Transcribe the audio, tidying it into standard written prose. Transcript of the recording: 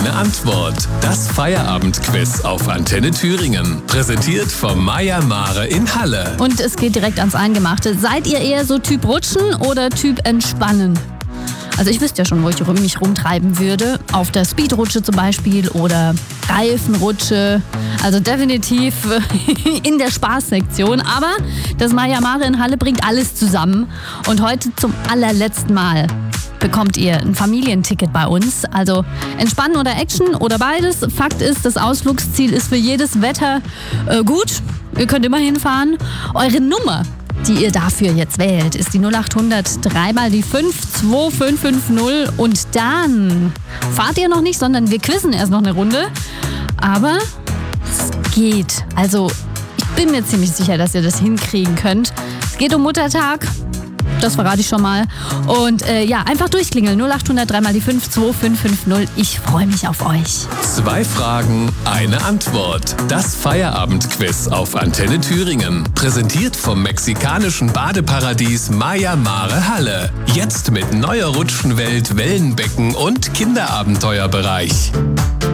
eine Antwort. Das Feierabendquiz auf Antenne Thüringen. Präsentiert vom Meier Mare in Halle. Und es geht direkt ans Eingemachte. Seid ihr eher so Typ Rutschen oder Typ Entspannen? Also ich wüsste ja schon, wo ich mich rumtreiben würde. Auf der Speedrutsche zum Beispiel oder Reifenrutsche. Also definitiv in der Spaßsektion. Aber das Meier Mare in Halle bringt alles zusammen. Und heute zum allerletzten Mal bekommt ihr ein Familienticket bei uns. Also Entspannen oder Action oder beides. Fakt ist, das Ausflugsziel ist für jedes Wetter gut. Ihr könnt immer hinfahren. Eure Nummer, die ihr dafür jetzt wählt, ist die 0800 3 mal die 5 2550. Und dann fahrt ihr noch nicht, sondern wir quizzen erst noch eine Runde. Aber es geht. Also ich bin mir ziemlich sicher, dass ihr das hinkriegen könnt. Es geht um Muttertag. Das verrate ich schon mal. Und einfach durchklingeln. 0800 3 mal die 5 2550. Ich freue mich auf euch. 2 Fragen, eine Antwort. Das Feierabendquiz auf Antenne Thüringen. Präsentiert vom mexikanischen Badeparadies Meier Mare Halle. Jetzt mit neuer Rutschenwelt, Wellenbecken und Kinderabenteuerbereich.